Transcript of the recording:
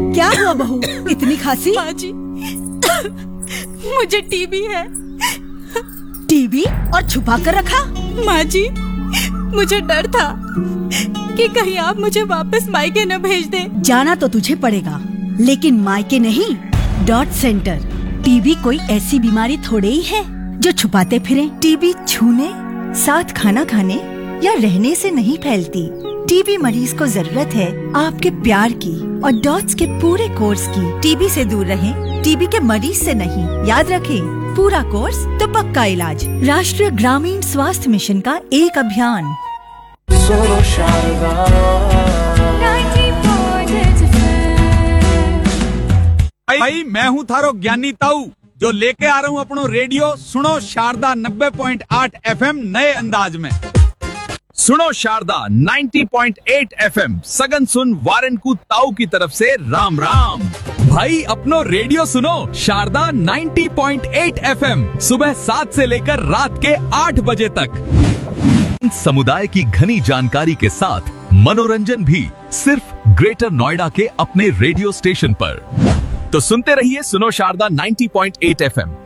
क्या हुआ बहू, इतनी खांसी? माँ जी, मुझे टीबी है। टीबी और छुपा कर रखा? माँ जी, मुझे डर था कि कहीं आप मुझे वापस मायके न भेज दें। जाना तो तुझे पड़ेगा, लेकिन मायके नहीं, डॉट सेंटर। टीबी कोई ऐसी बीमारी थोड़े ही है जो छुपाते फिरें। टीबी छूने, साथ खाना खाने या रहने से नहीं फैलती। टीबी मरीज को जरूरत है आपके प्यार की और डॉट्स के पूरे कोर्स की। टीबी से दूर रहें, टीबी के मरीज से नहीं। याद रखें, पूरा कोर्स तो पक्का इलाज। राष्ट्रीय ग्रामीण स्वास्थ्य मिशन का एक अभियान। सुनो शारदा। भाई मैं हूँ थारो ज्ञानी ताऊ, जो लेके आ रहा हूँ अपनो रेडियो सुनो शारदा 90.8 FM नए अंदाज में। सुनो शारदा 90.8 FM, सगन सुन वारन को ताऊ की तरफ से राम राम। भाई अपनो रेडियो सुनो शारदा 90.8 FM, सुबह 7 से लेकर रात के 8 बजे तक। समुदाय की घनी जानकारी के साथ मनोरंजन भी सिर्फ ग्रेटर नोएडा के अपने रेडियो स्टेशन पर। तो सुनते रहिए सुनो शारदा 90.8 FM।